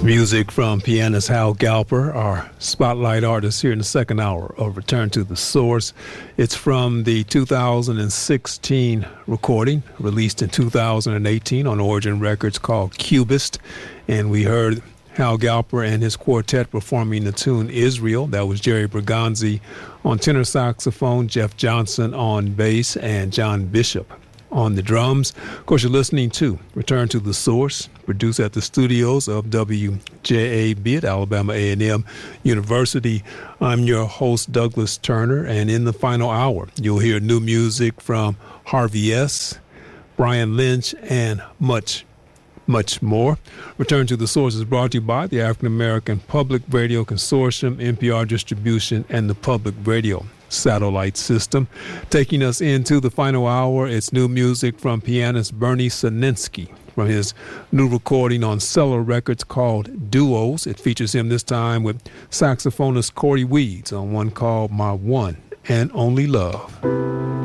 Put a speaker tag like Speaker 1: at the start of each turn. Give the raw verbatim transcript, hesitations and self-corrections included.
Speaker 1: Music from pianist Hal Galper, our spotlight artist here in the second hour of Return to the Source. It's from the two thousand sixteen recording, released in two thousand eighteen on Origin Records, called Cubist. And we heard Hal Galper and his quartet performing the tune Israel. That was Jerry Bergonzi on tenor saxophone, Jeff Johnson on bass, and John Bishop on the drums. Of course, you're listening to Return to the Source, produced at the studios of W J A B at Alabama A and M University. I'm your host, Douglas Turner, and in the final hour, you'll hear new music from Harvey S., Brian Lynch, and much, much more. Return to the Source is brought to you by the African American Public Radio Consortium, N P R Distribution, and the Public Radio Satellite System. Taking us into the final hour, it's new music from pianist Bernie Saninsky from his new recording on Cellar Records called Duos. It features him this time with saxophonist Corey Weeds on one called My One and Only Love.